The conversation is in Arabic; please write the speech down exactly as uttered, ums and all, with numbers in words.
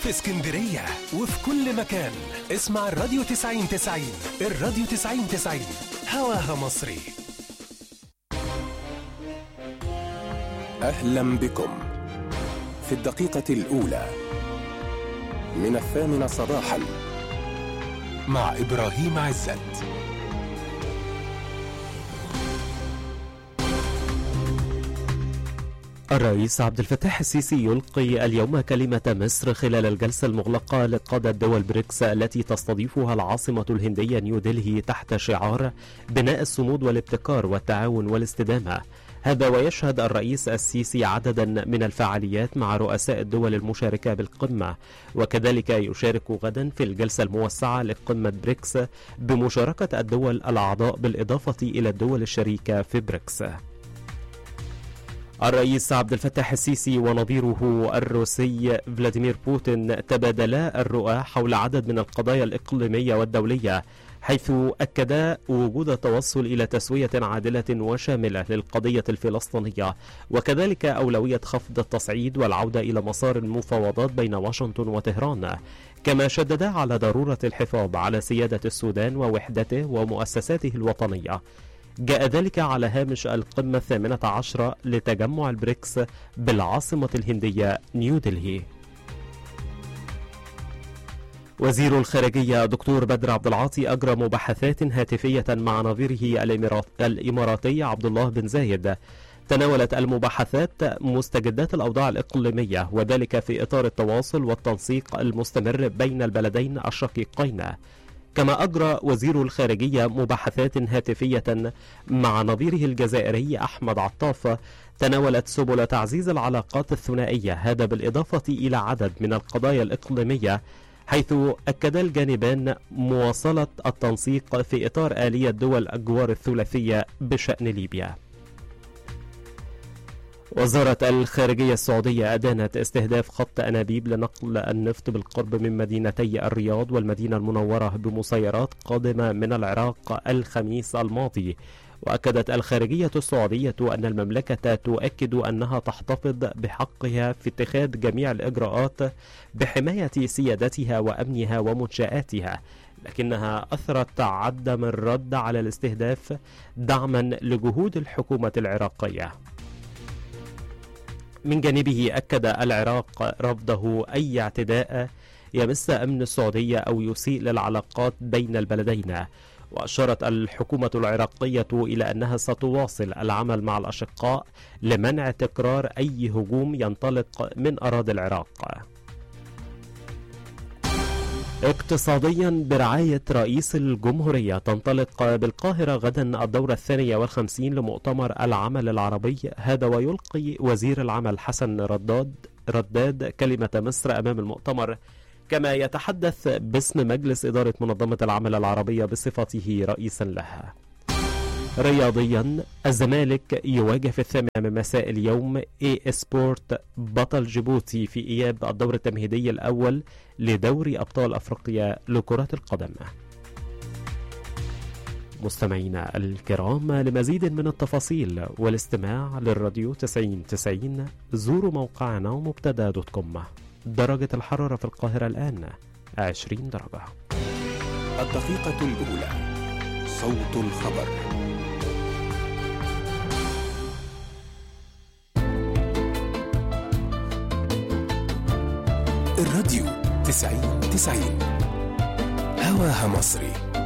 في اسكندرية وفي كل مكان. اسمع الراديو تسعين تسعين. الراديو تسعين تسعين هواها مصري. أهلا بكم في الدقيقة الأولى من الثامنة صباحا مع إبراهيم عزت. الرئيس عبد الفتاح السيسي يلقي اليوم كلمة مصر خلال الجلسة المغلقة لقادة دول بريكس التي تستضيفها العاصمة الهندية نيودلهي تحت شعار بناء الصمود والابتكار والتعاون والاستدامة. هذا ويشهد الرئيس السيسي عددا من الفعاليات مع رؤساء الدول المشاركة بالقمة، وكذلك يشارك غدا في الجلسة الموسعة لقمة بريكس بمشاركة الدول الأعضاء بالإضافة إلى الدول الشريكة في بريكس. الرئيس عبد الفتاح السيسي ونظيره الروسي فلاديمير بوتين تبادلا الرؤى حول عدد من القضايا الإقليمية والدولية، حيث أكدا وجود التوصل إلى تسوية عادلة وشاملة للقضية الفلسطينية، وكذلك أولوية خفض التصعيد والعودة إلى مسار المفاوضات بين واشنطن وطهران. كما شددا على ضرورة الحفاظ على سيادة السودان ووحدته ومؤسساته الوطنية. جاء ذلك على هامش القمة الثامنة عشرة لتجمع البريكس بالعاصمة الهندية نيودلهي. وزير الخارجية دكتور بدر عبد العاطي أجرى مباحثات هاتفية مع نظيره الإمارات الإماراتي عبد الله بن زايد. تناولت المباحثات مستجدات الأوضاع الإقليمية، وذلك في إطار التواصل والتنسيق المستمر بين البلدين الشقيقين. كما أجرى وزير الخارجية مباحثات هاتفية مع نظيره الجزائري أحمد عطاف تناولت سبل تعزيز العلاقات الثنائية، هذا بالإضافة إلى عدد من القضايا الإقليمية، حيث أكد الجانبان مواصلة التنسيق في إطار آلية دول الجوار الثلاثية بشأن ليبيا. وزارة الخارجية السعودية أدانت استهداف خط أنابيب لنقل النفط بالقرب من مدينتي الرياض والمدينة المنورة بمسيرات قادمة من العراق الخميس الماضي. وأكدت الخارجية السعودية أن المملكة تؤكد أنها تحتفظ بحقها في اتخاذ جميع الإجراءات بحماية سيادتها وأمنها ومنشآتها، لكنها أثرت عدم الرد على الاستهداف دعما لجهود الحكومة العراقية. من جانبه أكد العراق رفضه أي اعتداء يمس أمن السعودية أو يسيء للعلاقات بين البلدين. وأشارت الحكومة العراقية إلى أنها ستواصل العمل مع الأشقاء لمنع تكرار أي هجوم ينطلق من أراضي العراق. اقتصاديا برعاية رئيس الجمهورية تنطلق بالقاهرة غدا الدورة الثانية والخمسين لمؤتمر العمل العربي، هذا ويلقي وزير العمل حسن رداد رداد كلمة مصر أمام المؤتمر، كما يتحدث باسم مجلس إدارة منظمة العمل العربية بصفته رئيسا لها. رياضيا الزمالك يواجه في الثامنة من مساء اليوم اي سبورت بطل جيبوتي في إياب الدور التمهيدي الأول لدوري أبطال أفريقيا لكرة القدم. مستمعينا الكرام، لمزيد من التفاصيل والاستماع للراديو تسعين تسعين زوروا موقعنا ومبتدا دوت كوم. درجة الحرارة في القاهرة الآن عشرين درجة. الدقيقة الأولى صوت الخبر. الراديو تسعين تسعين هواها مصري.